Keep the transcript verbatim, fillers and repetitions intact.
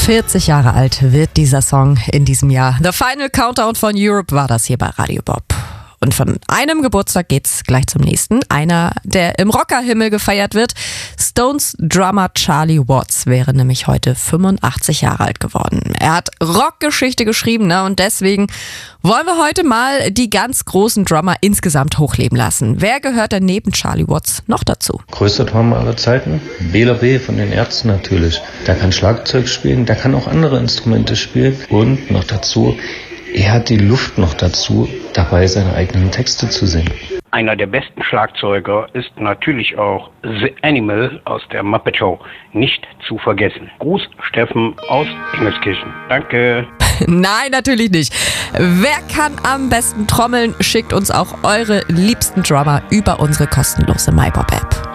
vierzig Jahre alt wird dieser Song in diesem Jahr. The Final Countdown von Europe war das hier bei Radio Bob. Und von einem Geburtstag geht's gleich zum nächsten. Einer, der im Rockerhimmel gefeiert wird. Stones Drummer Charlie Watts wäre nämlich heute fünfundachtzig Jahre alt geworden. Er hat Rockgeschichte geschrieben, ne? Und deswegen wollen wir heute mal die ganz großen Drummer insgesamt hochleben lassen. Wer gehört denn neben Charlie Watts noch dazu? Größter Drummer aller Zeiten? Bela B. von den Ärzten natürlich. Der kann Schlagzeug spielen, der kann auch andere Instrumente spielen. Und noch dazu, er hat die Luft noch dazu, dabei seine eigenen Texte zu singen. Einer der besten Schlagzeuger ist natürlich auch The Animal aus der Muppet Show. Nicht zu vergessen. Gruß, Steffen aus Engelskirchen. Danke. Nein, natürlich nicht. Wer kann am besten trommeln? Schickt uns auch eure liebsten Drummer über unsere kostenlose MyBob-App.